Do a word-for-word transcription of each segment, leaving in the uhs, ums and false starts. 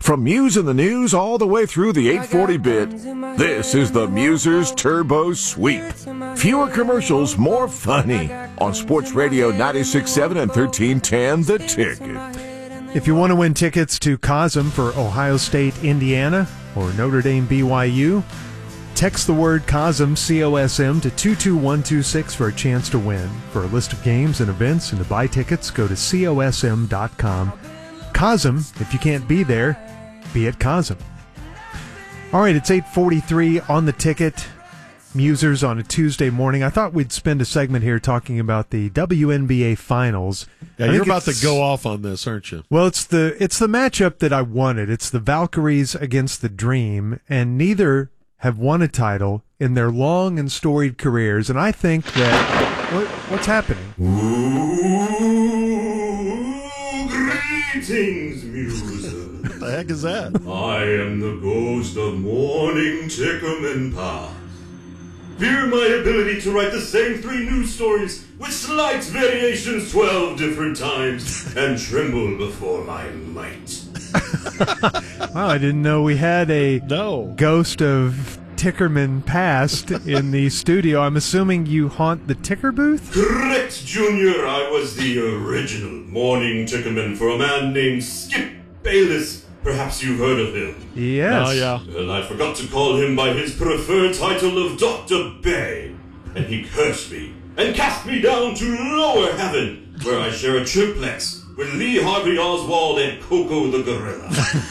From Muse in the News all the way through the eight forty bit, this is the Musers Turbo Sweep. Fewer commercials, more funny. On Sports Radio ninety-six point seven and thirteen ten, The Ticket. If you want to win tickets to Cosm for Ohio State, Indiana, or Notre Dame, B Y U, text the word Cosm, C O S M, to two two one two six for a chance to win. For a list of games and events and to buy tickets, go to C O S M dot com. Cosm, if you can't be there, be at Cosm. All right, it's eight forty-three on The Ticket. Musers on a Tuesday morning. I thought we'd spend a segment here talking about the W N B A Finals. Yeah, you're about to go off on this, aren't you? Well, it's the it's the matchup that I wanted. It's the Valkyries against the Dream, and neither have won a title in their long and storied careers. And I think that what, what's happening? Ooh, greetings, Musers. What the heck is that? I am the ghost of Morning Tickerman Past. Fear my ability to write the same three news stories with slight variations twelve different times and tremble before my might. Wow, I didn't know we had a no. ghost of Tickerman Past in the studio. I'm assuming you haunt the ticker booth? Correct, Junior. I was the original Morning Tickerman for a man named Skip Bayless. Perhaps you've heard of him. Yes. Oh, yeah. Well, I forgot to call him by his preferred title of Doctor Bay, and he cursed me and cast me down to lower heaven, where I share a triplex with Lee Harvey Oswald and Coco the Gorilla.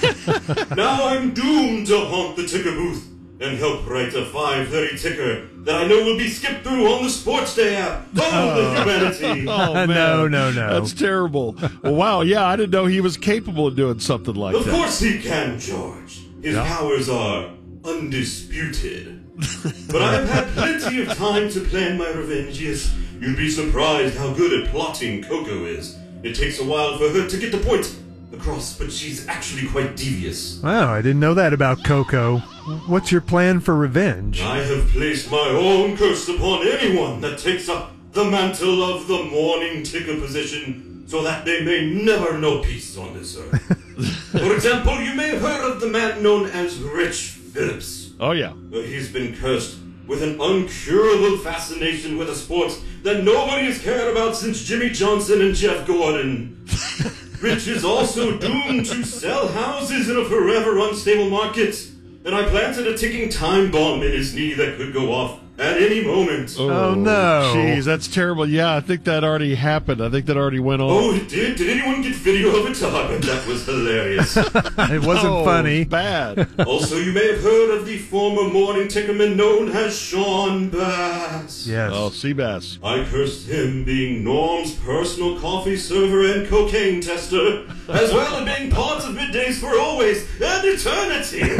Now I'm doomed to haunt the ticker booth and help write a five thirty ticker that I know will be skipped through on the Sports Day app. Oh, the humanity. Oh, man. No, no, no. That's terrible. Well, wow, yeah, I didn't know he was capable of doing something like Of that. Of course he can, George. His yeah. powers are undisputed. But I've had plenty of time to plan my revenge. Yes, you'd be surprised how good at plotting Coco is. It takes a while for her to get the point across, but she's actually quite devious. Wow, I didn't know that about Coco. What's your plan for revenge? I have placed my own curse upon anyone that takes up the mantle of the morning ticker position, so that they may never know peace on this earth. For example, you may have heard of the man known as Rich Phillips. Oh, yeah. Uh, he's been cursed with an uncurable fascination with a sport that nobody has cared about since Jimmy Johnson and Jeff Gordon. Rich is also doomed to sell houses in a forever unstable market, and I planted a ticking time bomb in his knee that could go off at any moment. Oh, oh no. Jeez, that's terrible. Yeah, I think that already happened. I think that already went on. Oh, it did? Did anyone get video of it? Oh, I bet that was hilarious. It wasn't no, funny. It was bad. Also, you may have heard of the former morning tickerman known as Sean Bass. Yes. Oh, Seabass. I cursed him being Norm's personal coffee server and cocaine tester, as well as being part of Middays for Always and Eternity.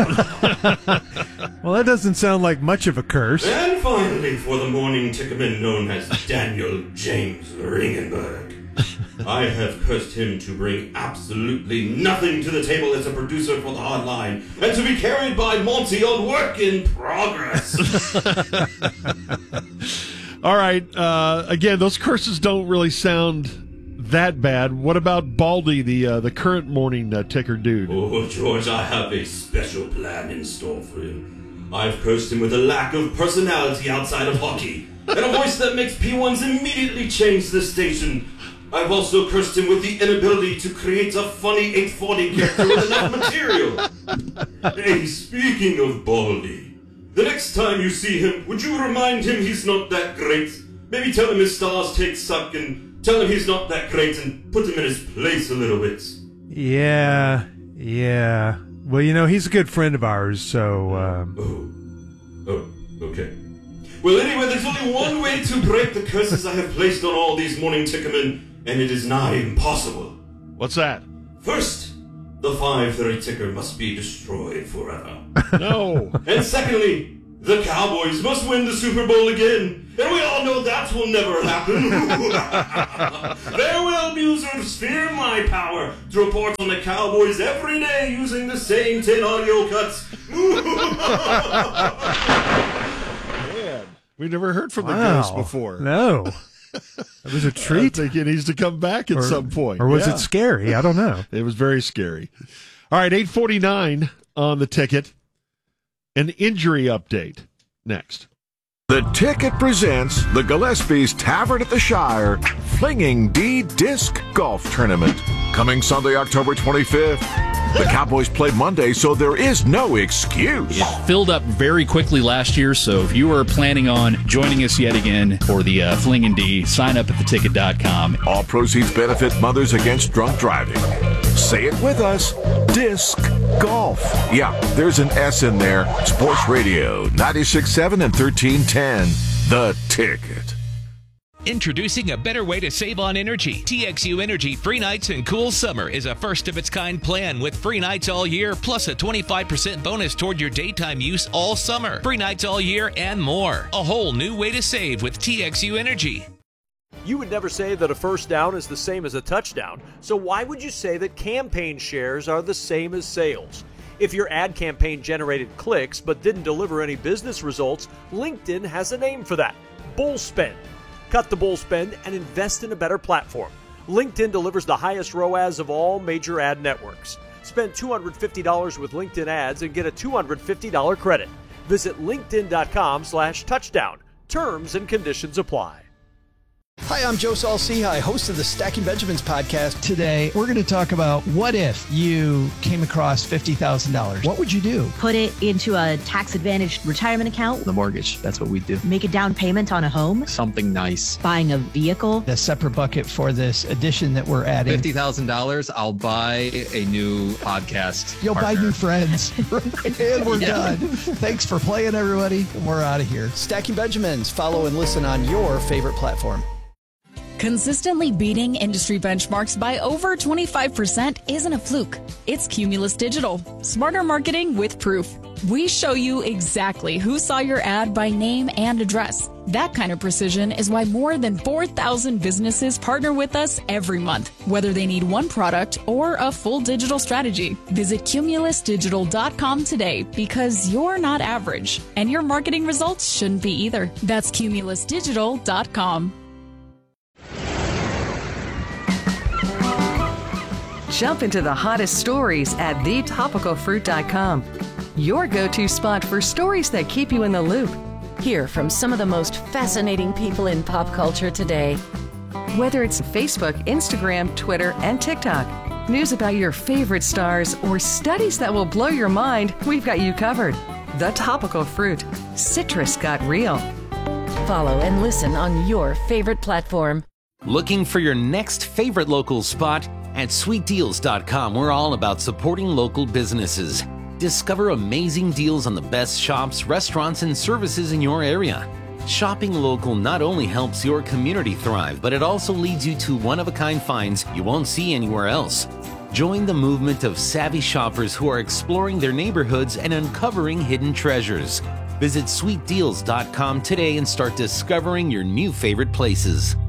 Well, that doesn't sound like much of a curse. And finally, for the morning tickerman known as Daniel James Ringenberg. I have cursed him to bring absolutely nothing to the table as a producer for the hotline, and to be carried by Monty on Work in Progress. All right. Uh, again, those curses don't really sound that bad. What about Baldy, the uh, the current morning uh, ticker dude? Oh, George, I have a special plan in store for him. I've cursed him with a lack of personality outside of hockey, and a voice that makes P ones immediately change the station. I've also cursed him with the inability to create a funny eight forty character with enough material. Hey, speaking of Baldy, the next time you see him, would you remind him he's not that great? Maybe tell him his stars take suck, and tell him he's not that great, and put him in his place a little bit. Yeah, yeah. Well, you know, he's a good friend of ours, so... Um... Oh. Oh, okay. Well, anyway, there's only one way to break the curses I have placed on all these morning tickermen, and it is nigh impossible. What's that? First, the five thirty ticker must be destroyed forever. No. And secondly, the Cowboys must win the Super Bowl again. And we all know that will never happen. Farewell, musers. Fear my power to report on the Cowboys every day using the same ten audio cuts. Man, we never heard from the Wow. ghost before. No. It was a I treat. think it needs to come back at or, some point. Or was Yeah. it scary? I don't know. It was very scary. All right, eight forty-nine on the ticket. An injury update next. The Ticket presents the Gillespie's Tavern at the Shire Flinging D Disc Golf Tournament. Coming Sunday, October twenty-fifth. The Cowboys played Monday, so there is no excuse. It filled up very quickly last year, so if you are planning on joining us yet again for the uh, Fling and D, sign up at the ticket dot com. All proceeds benefit Mothers Against Drunk Driving. Say it with us, Disc Golf. Yeah, there's an S in there. Sports Radio, ninety-six point seven and thirteen ten. The Ticket. Introducing a better way to save on energy. T X U Energy Free Nights and Cool Summer is a first-of-its-kind plan with free nights all year, plus a twenty-five percent bonus toward your daytime use all summer. Free nights all year and more. A whole new way to save with T X U Energy. You would never say that a first down is the same as a touchdown, so why would you say that campaign shares are the same as sales? If your ad campaign generated clicks but didn't deliver any business results, LinkedIn has a name for that: bull spend. Cut the bull spend and invest in a better platform. LinkedIn delivers the highest R O A S of all major ad networks. Spend two hundred fifty dollars with LinkedIn ads and get a two hundred fifty dollars credit. Visit linkedin.com slash touchdown. Terms and conditions apply. Hi, I'm Joe Saul-Sehy, host of the Stacking Benjamins podcast. Today, we're going to talk about what if you came across fifty thousand dollars. What would you do? Put it into a tax-advantaged retirement account. The mortgage, that's what we do. Make a down payment on a home. Something nice. Buying a vehicle. A separate bucket for this addition that we're adding. fifty thousand dollars, I'll buy a new podcast You'll partner. buy new friends. And we're Yeah. done. Thanks for playing, everybody. We're out of here. Stacking Benjamins. Follow and listen on your favorite platform. Consistently beating industry benchmarks by over twenty-five percent isn't a fluke. It's Cumulus Digital. Smarter marketing with proof. We show you exactly who saw your ad by name and address. That kind of precision is why more than four thousand businesses partner with us every month, whether they need one product or a full digital strategy. Visit cumulus digital dot com today because you're not average, and your marketing results shouldn't be either. That's cumulus digital dot com. Jump into the hottest stories at the topical fruit dot com. Your go-to spot for stories that keep you in the loop. Hear from some of the most fascinating people in pop culture today. Whether it's Facebook, Instagram, Twitter, and TikTok, news about your favorite stars, or studies that will blow your mind, we've got you covered. The Topical Fruit. Citrus got real. Follow and listen on your favorite platform. Looking for your next favorite local spot? At sweet deals dot com, we're all about supporting local businesses. Discover amazing deals on the best shops, restaurants, and services in your area. Shopping local not only helps your community thrive, but it also leads you to one-of-a-kind finds you won't see anywhere else. Join the movement of savvy shoppers who are exploring their neighborhoods and uncovering hidden treasures. Visit sweet deals dot com today and start discovering your new favorite places.